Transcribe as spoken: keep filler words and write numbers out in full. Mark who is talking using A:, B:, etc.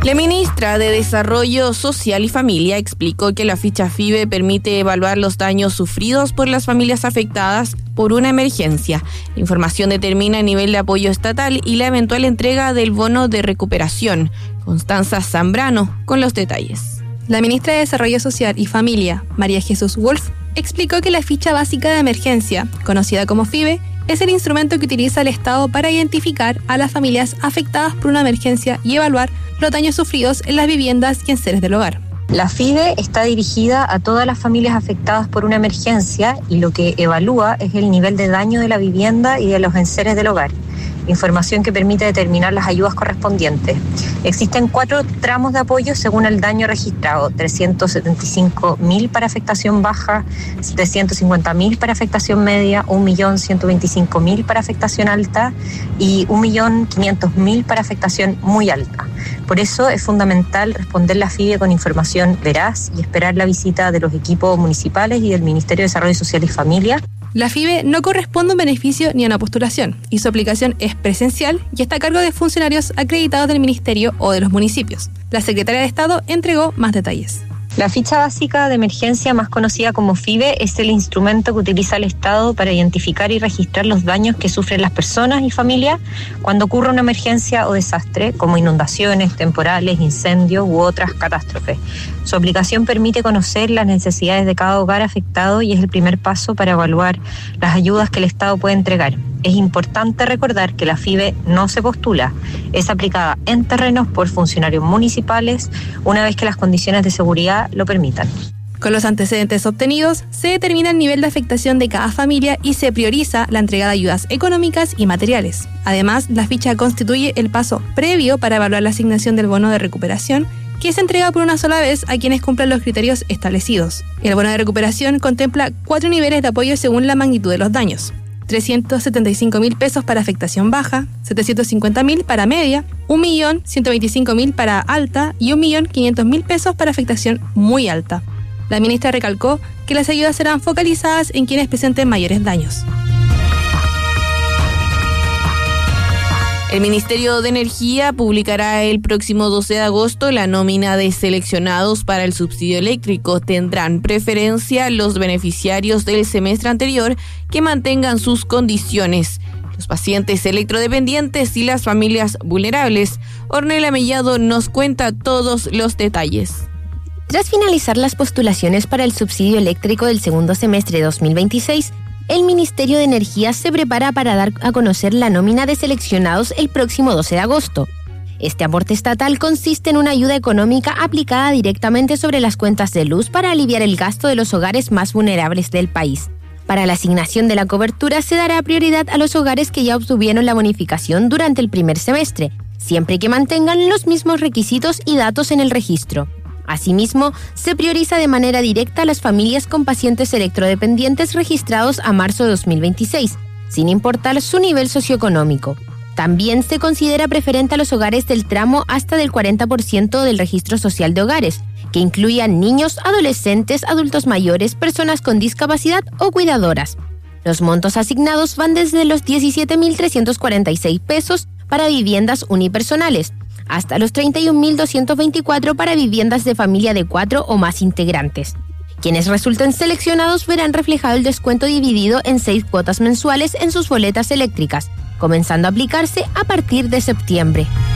A: La ministra de Desarrollo Social y Familia explicó que la ficha FIVE permite evaluar los daños sufridos por las familias afectadas por una emergencia. La información determina el nivel de apoyo estatal y la eventual entrega del bono de recuperación. Constanza Zambrano con los detalles.
B: La ministra de Desarrollo Social y Familia, María Jesús Wolf, explicó que la ficha básica de emergencia, conocida como FIVE, es el instrumento que utiliza el Estado para identificar a las familias afectadas por una emergencia y evaluar los daños sufridos en las viviendas y enseres del hogar.
C: La FIVE está dirigida a todas las familias afectadas por una emergencia y lo que evalúa es el nivel de daño de la vivienda y de los enseres del hogar. Información que permite determinar las ayudas correspondientes. Existen cuatro tramos de apoyo según el daño registrado: trescientos setenta y cinco mil para afectación baja, setecientos cincuenta mil para afectación media, un millón ciento veinticinco mil para afectación alta y un millón quinientos mil para afectación muy alta. Por eso es fundamental responder la FIVE con información veraz y esperar la visita de los equipos municipales y del Ministerio de Desarrollo Social y Familia.
B: La FIVE no corresponde a un beneficio ni a una postulación y su aplicación es presencial y está a cargo de funcionarios acreditados del Ministerio o de los municipios. La Secretaria de Estado entregó más detalles.
C: La ficha básica de emergencia, más conocida como FIVE, es el instrumento que utiliza el Estado para identificar y registrar los daños que sufren las personas y familias cuando ocurre una emergencia o desastre, como inundaciones, temporales, incendios u otras catástrofes. Su aplicación permite conocer las necesidades de cada hogar afectado y es el primer paso para evaluar las ayudas que el Estado puede entregar. Es importante recordar que la FIVE no se postula, es aplicada en terrenos por funcionarios municipales una vez que las condiciones de seguridad lo permitan.
B: Con los antecedentes obtenidos, se determina el nivel de afectación de cada familia y se prioriza la entrega de ayudas económicas y materiales. Además, la ficha constituye el paso previo para evaluar la asignación del bono de recuperación, que se entrega por una sola vez a quienes cumplan los criterios establecidos. El bono de recuperación contempla cuatro niveles de apoyo según la magnitud de los daños: trescientos setenta y cinco mil pesos para afectación baja, setecientos cincuenta mil para media, un millón ciento veinticinco mil para alta y un millón quinientos mil pesos para afectación muy alta. La ministra recalcó que las ayudas serán focalizadas en quienes presenten mayores daños.
A: El Ministerio de Energía publicará el próximo doce de agosto la nómina de seleccionados para el subsidio eléctrico. Tendrán preferencia los beneficiarios del semestre anterior que mantengan sus condiciones. Los pacientes electrodependientes y las familias vulnerables. Ornella Mellado nos cuenta todos los detalles.
D: Tras finalizar las postulaciones para el subsidio eléctrico del segundo semestre de dos mil veintiséis, el Ministerio de Energía se prepara para dar a conocer la nómina de seleccionados el próximo doce de agosto. Este aporte estatal consiste en una ayuda económica aplicada directamente sobre las cuentas de luz para aliviar el gasto de los hogares más vulnerables del país. Para la asignación de la cobertura se dará prioridad a los hogares que ya obtuvieron la bonificación durante el primer semestre, siempre que mantengan los mismos requisitos y datos en el registro. Asimismo, se prioriza de manera directa a las familias con pacientes electrodependientes registrados a marzo de dos mil veintiséis, sin importar su nivel socioeconómico. También se considera preferente a los hogares del tramo hasta del cuarenta por ciento del registro social de hogares, que incluyan niños, adolescentes, adultos mayores, personas con discapacidad o cuidadoras. Los montos asignados van desde los diecisiete mil trescientos cuarenta y seis pesos para viviendas unipersonales, hasta los treinta y un mil doscientos veinticuatro para viviendas de familia de cuatro o más integrantes. Quienes resulten seleccionados verán reflejado el descuento dividido en seis cuotas mensuales en sus boletas eléctricas, comenzando a aplicarse a partir de septiembre.